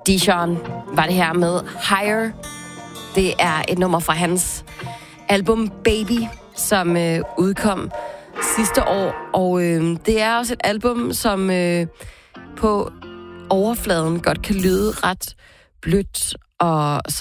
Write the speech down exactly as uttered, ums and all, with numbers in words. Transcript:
Dijon var det her med Higher. Det er et nummer fra hans album Baby, som øh, udkom sidste år. Og øh, det er også et album, som øh, på overfladen godt kan lyde ret blødt og